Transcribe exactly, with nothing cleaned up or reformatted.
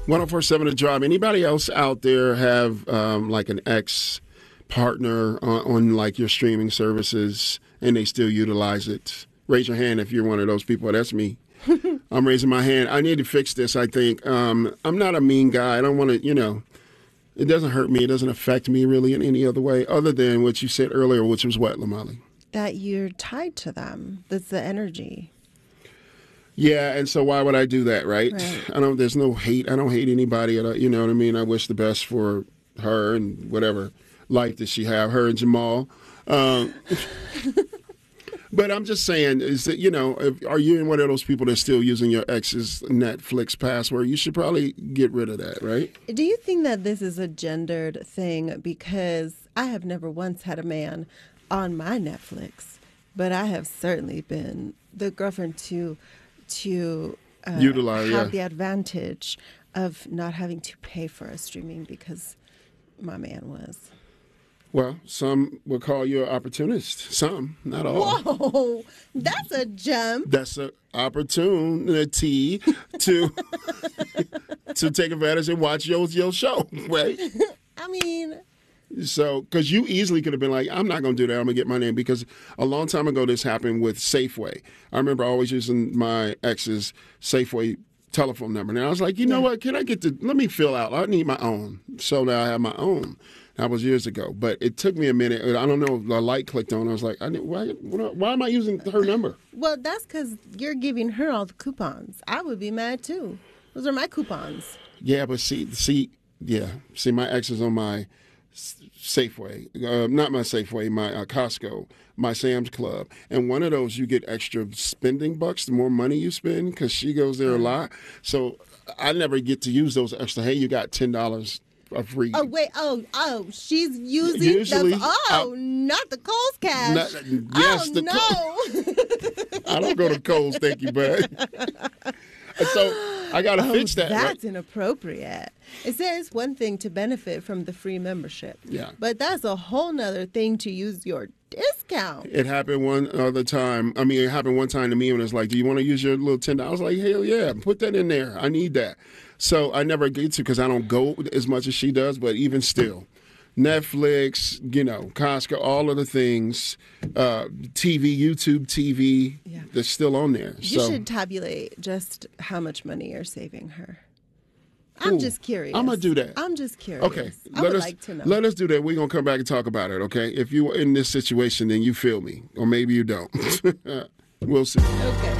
one oh four seven The Drive. Anybody else out there have um, like an ex partner on, on like your streaming services and they still utilize it? Raise your hand if you're one of those people. That's me. I'm raising my hand. I need to fix this, I think. Um, I'm not a mean guy. I don't want to, you know, it doesn't hurt me. It doesn't affect me really in any other way other than what you said earlier, which was what, Lamali? That you're tied to them. That's the energy. Yeah, and so why would I do that, right? Right. I don't. There's no hate. I don't hate anybody. You know what I mean? I wish the best for her and whatever life that she have, her and Jamal. Um, but I'm just saying, is that, you know, if, are you one of those people that's still using your ex's Netflix password? You should probably get rid of that, right? Do you think that this is a gendered thing? Because I have never once had a man on my Netflix, but I have certainly been the girlfriend to to uh, Utilize, have yeah. the advantage of not having to pay for a streaming because my man was. Well, some will call you an opportunist. Some, not all. Whoa, that's a jump. That's an opportunity to to take advantage and watch your, your show, right? I mean... So, because you easily could have been like, I'm not going to do that. I'm going to get my name. Because a long time ago, this happened with Safeway. I remember always using my ex's Safeway telephone number. And I was like, you know Yeah. what? Can I get the, let me fill out. I need my own. So now I have my own. That was years ago. But it took me a minute. I don't know. The light clicked on. I was like, I didn't, why, why am I using her number? Well, that's because you're giving her all the coupons. I would be mad, too. Those are my coupons. Yeah, but see, see, yeah. See, my ex is on my Safeway, uh, not my Safeway, my uh, Costco, my Sam's Club. And one of those, you get extra spending bucks the more money you spend because she goes there a lot. So I never get to use those extra. Hey, you got ten dollars free. Oh, wait. Oh, oh, she's using Usually, those. Oh, I'll- not the Kohl's cash. Not- yes, oh, the no. I don't go to Kohl's, thank you, bud. And so I got to Oh, fix that. that's right? inappropriate. It says one thing to benefit from the free membership. Yeah. But that's a whole nother thing to use your discount. It happened one other time. I mean, it happened one time to me when it's like, do you want to use your little ten dollars? I was like, hell yeah, put that in there. I need that. So I never get to because I don't go as much as she does, but even still. Netflix, you know, Costco, all of the things, uh, T V, YouTube T V, Yeah. they're still on there. You so, should tabulate just how much money you're saving her. I'm Ooh, just curious. I'm gonna do that. I'm just curious. Okay, I let would us like to know. let us do that. We're gonna come back and talk about it. Okay, if you're in this situation, then you feel me, or maybe you don't. We'll see. Okay.